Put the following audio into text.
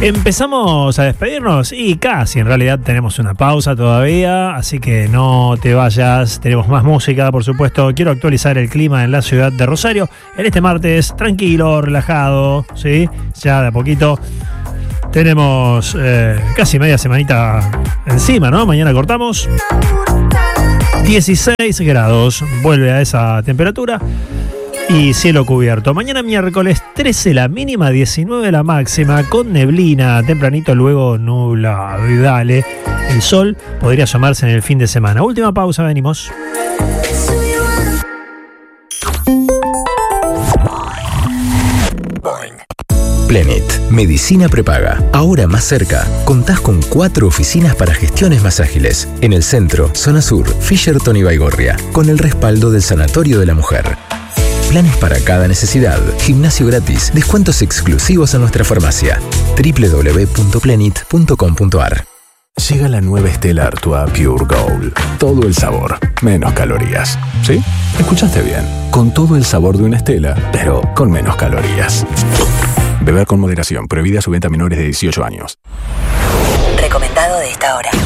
Empezamos a despedirnos y casi en realidad tenemos una pausa todavía, así que no te vayas, tenemos más música, por supuesto. Quiero actualizar el clima en la ciudad de Rosario en este martes, tranquilo, relajado, ¿sí? Ya de a poquito tenemos casi media semanita encima, ¿no? Mañana cortamos. 16 grados, vuelve a esa temperatura. Y cielo cubierto. Mañana miércoles 13 la mínima, 19 la máxima, con neblina, tempranito luego nublado. Y dale, el sol podría asomarse en el fin de semana. Última pausa, venimos. Plenit, medicina prepaga. Ahora más cerca. Contás con 4 oficinas para gestiones más ágiles. En el centro, zona sur, Fisherton y Baigorria, con el respaldo del Sanatorio de la Mujer. Planes para cada necesidad, gimnasio gratis, descuentos exclusivos en nuestra farmacia. www.plenit.com.ar. Llega la nueva Stella Artois Pure Gold. Todo el sabor, menos calorías. ¿Sí? Escuchaste bien. Con todo el sabor de una Stella, pero con menos calorías. Beber con moderación. Prohibida su venta a menores de 18 años. Recomendado de esta hora.